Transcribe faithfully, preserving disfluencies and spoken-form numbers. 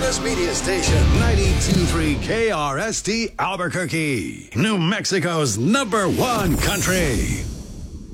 Indiana's media station, ninety-two point three K R S T Albuquerque, New Mexico's number one country.